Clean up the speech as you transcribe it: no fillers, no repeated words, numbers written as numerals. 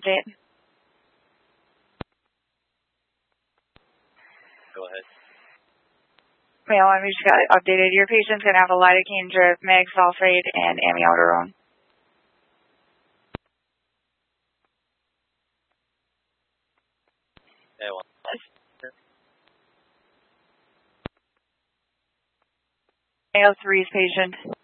update? Go ahead. Mail, we just got it updated. Your patient's going to have a lidocaine drip, mag sulfate, and amiodarone. AO3's patient.